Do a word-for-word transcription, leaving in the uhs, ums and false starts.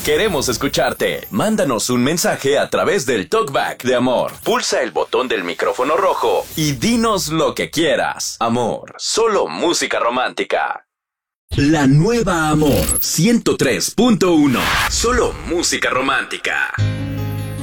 Queremos escucharte. Mándanos un mensaje a través del Talkback de Amor. Pulsa el botón del micrófono rojo y dinos lo que quieras. Amor, solo música romántica. La nueva Amor ciento tres punto uno. Solo música romántica.